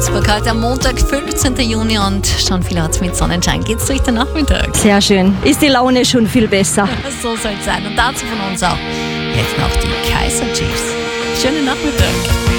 Salzburg. Heute am Montag, 15. Juni und schon vielerorts mit Sonnenschein. Geht's durch den Nachmittag? Sehr schön. Ist die Laune schon viel besser. So soll es sein. Und dazu von uns auch jetzt noch die Kaiser Chiefs. Schönen Nachmittag.